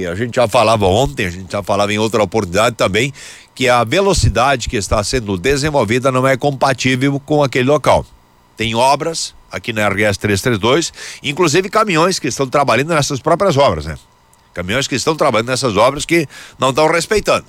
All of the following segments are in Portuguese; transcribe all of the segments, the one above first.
a gente já falava ontem, a gente já falava em outra oportunidade também, que a velocidade que está sendo desenvolvida não é compatível com aquele local. Tem obras aqui na RS 332, inclusive caminhões que estão trabalhando nessas próprias obras, né? Caminhões que estão trabalhando nessas obras que não estão respeitando.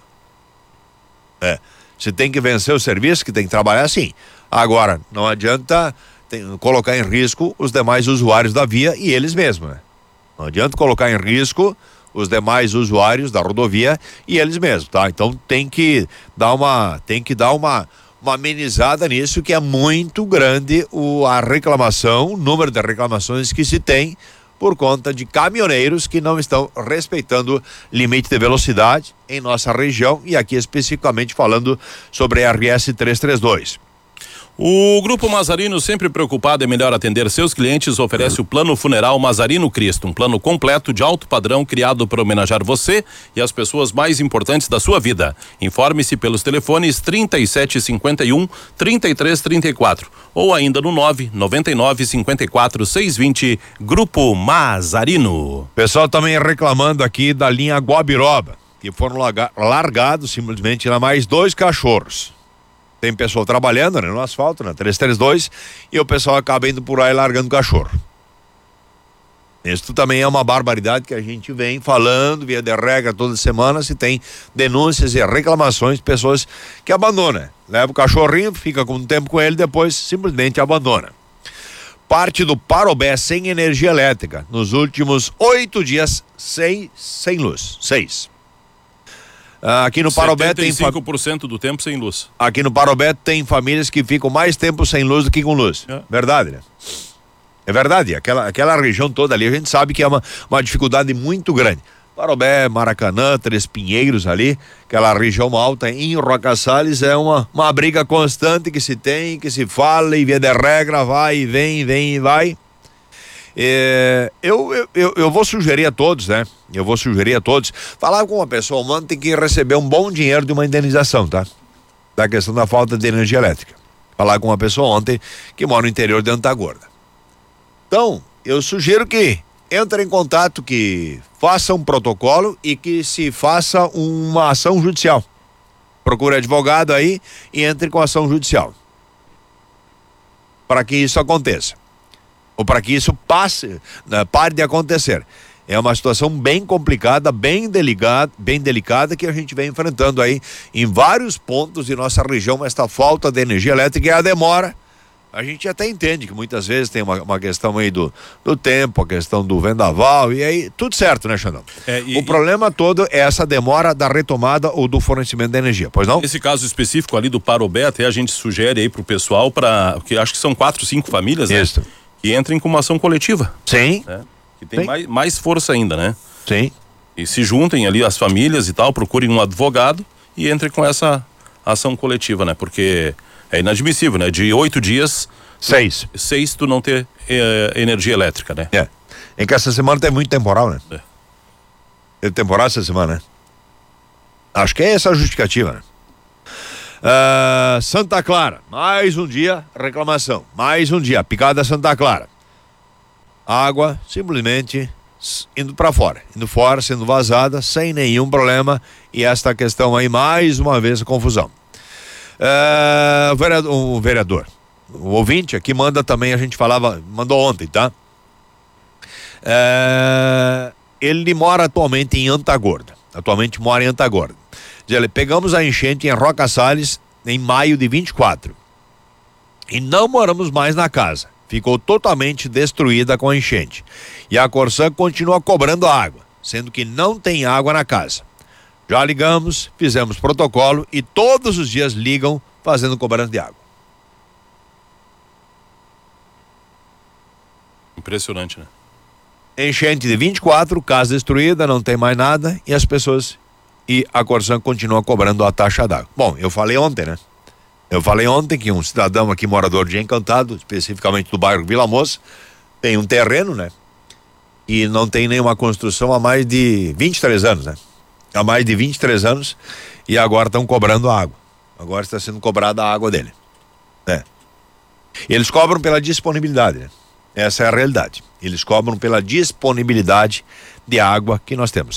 Você tem que vencer o serviço, que tem que trabalhar assim. Agora, não adianta colocar em risco os demais usuários da via e eles mesmos, né? Não adianta colocar em risco os demais usuários da rodovia e eles mesmos, tá? Então tem que dar uma amenizada nisso, que é muito grande a reclamação, o número de reclamações que se tem por conta de caminhoneiros que não estão respeitando limite de velocidade em nossa região e aqui especificamente falando sobre a RS 332. O Grupo Mazarino, sempre preocupado em melhor atender seus clientes, oferece o Plano Funeral Mazarino Cristo, um plano completo de alto padrão criado para homenagear você e as pessoas mais importantes da sua vida. Informe-se pelos telefones 3751-3334 ou ainda no 999-54-620, Grupo Mazarino. Pessoal também reclamando aqui da linha Guabiroba, que foram largados simplesmente lá mais 2 cachorros. Tem pessoal trabalhando, né, no asfalto, na 332, e o pessoal acaba indo por aí largando o cachorro. Isso também é uma barbaridade que a gente vem falando, via de regra, toda semana, se tem denúncias e reclamações de pessoas que abandonam. Leva o cachorrinho, fica com um tempo com ele, depois simplesmente abandona. Parte do Parobé sem energia elétrica. Nos últimos 8 dias, sem luz. 6. Aqui no Parobé tem 75% do tempo sem luz. Aqui no Parobé tem famílias que ficam mais tempo sem luz do que com luz. Verdade, né? É verdade. Aquela região toda ali a gente sabe que é uma dificuldade muito grande. Parobé, Maracanã, Três Pinheiros ali, aquela região alta em Roca Salles é uma briga constante que se tem, que se fala e via de regra, vai e vem e vai. Eu vou sugerir a todos, né? Falar com uma pessoa ontem que receber um bom dinheiro de uma indenização, tá? Da questão da falta de energia elétrica. Falar com uma pessoa ontem que mora no interior de Antagorda. Então, eu sugiro que entre em contato, que faça um protocolo e que se faça uma ação judicial. Procure advogado aí e entre com ação judicial. Para que isso aconteça. Ou para que isso pare de acontecer. É uma situação bem complicada, bem delicada que a gente vem enfrentando aí em vários pontos de nossa região, esta falta de energia elétrica e a demora. A gente até entende que muitas vezes tem uma questão aí do tempo, a questão do vendaval, e aí tudo certo, né, Xandão? O problema todo é essa demora da retomada ou do fornecimento da energia, pois não? Esse caso específico ali do Parobé, até a gente sugere aí pro pessoal, que acho que são 4, 5 famílias, né? Isso. Que entrem com uma ação coletiva. Sim. Né? Que tem mais força ainda, né? Sim. E se juntem ali as famílias e tal, procurem um advogado e entrem com essa ação coletiva, né? Porque é inadmissível, né? De 8 dias, 6 tu não ter energia elétrica, né? É que essa semana tem muito temporal, né? Teve temporal essa semana, né? Acho que é essa a justificativa, né? Santa Clara, mais um dia reclamação, mais um dia, picada Santa Clara, água simplesmente indo para fora, sendo vazada sem nenhum problema, e esta questão aí mais uma vez confusão. O vereador, o ouvinte aqui manda também, a gente mandou ontem, tá? Ele mora atualmente em Antagorda, pegamos a enchente em Roca Salles em maio de 24 e não moramos mais na casa, ficou totalmente destruída com a enchente e a Corsan continua cobrando água, sendo que não tem água na casa. Já ligamos, fizemos protocolo e todos os dias ligam fazendo cobrança de água. Impressionante, né? Enchente de 24, casa destruída, não tem mais nada e as pessoas... E a Corsan continua cobrando a taxa d'água. Bom, eu falei ontem, né? Que um cidadão aqui, morador de Encantado, especificamente do bairro Vila Moça, tem um terreno, né? E não tem nenhuma construção há mais de 23 anos, né? Há mais de 23 anos e agora estão cobrando a água. Agora está sendo cobrada a água dele, né? Eles cobram pela disponibilidade, né? Essa é a realidade. Eles cobram pela disponibilidade de água que nós temos.